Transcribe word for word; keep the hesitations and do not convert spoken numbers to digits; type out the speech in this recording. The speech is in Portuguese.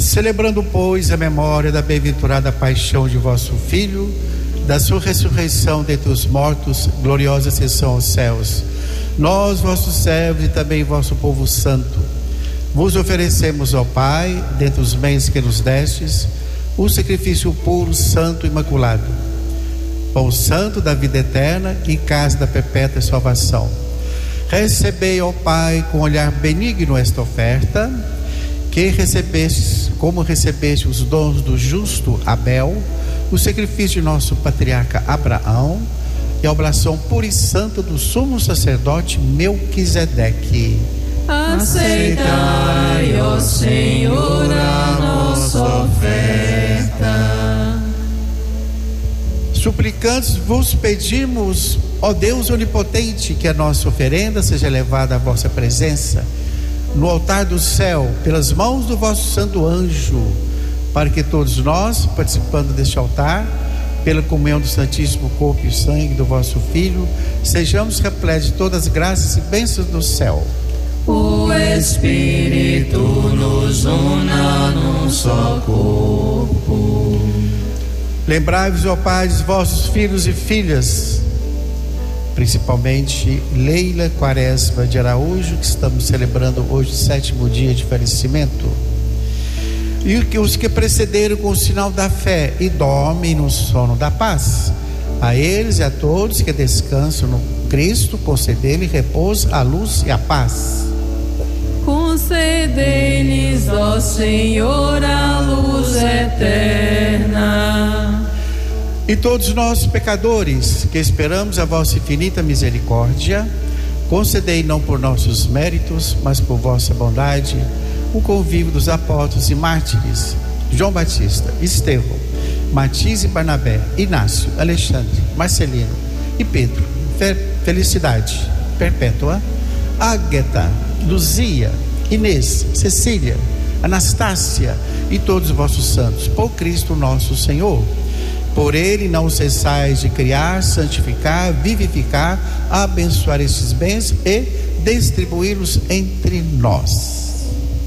Celebrando, pois, a memória da bem-aventurada paixão de vosso Filho, da sua ressurreição dentre os mortos, gloriosa ascensão aos céus, nós, vossos servos e também vosso povo santo, vos oferecemos, ó Pai, dentre os bens que nos destes, o sacrifício puro, santo e imaculado, pão santo da vida eterna e casa da perpétua salvação. Recebei, ó Pai, com olhar benigno esta oferta, que recebestes, como recebeste os dons do justo Abel, o sacrifício de nosso patriarca Abraão e a oblação pura e santa do sumo sacerdote Melquisedeque. Aceitai, ó Senhor, a nossa oferta. Suplicantes vos pedimos, ó Deus onipotente, que a nossa oferenda seja levada à vossa presença no altar do céu, pelas mãos do vosso santo anjo, para que todos nós, participando deste altar, pela comunhão do Santíssimo Corpo e Sangue do vosso Filho, sejamos repletos de todas as graças e bênçãos do céu. O Espírito nos una num só corpo. Lembrai-vos, ó Pai, dos vossos filhos e filhas, principalmente Leila Quaresma de Araújo, que estamos celebrando hoje o sétimo dia de falecimento, e os que precederam com o sinal da fé e dormem no sono da paz. A eles e a todos que descansam no Cristo, concedei-lhe repouso, a luz e a paz. Concedei-lhes, ó Senhor, a luz eterna. E todos nós, pecadores, que esperamos a vossa infinita misericórdia, concedei não por nossos méritos, mas por vossa bondade, o convívio dos apóstolos e mártires João Batista, Estevão, Matias e Barnabé, Inácio, Alexandre, Marcelino e Pedro, Felicidade Perpétua, Ágata, Luzia, Inês, Cecília, Anastácia e todos os vossos santos, por Cristo nosso Senhor. Por ele não cessais de criar, santificar, vivificar, abençoar estes bens e distribuí-los entre nós.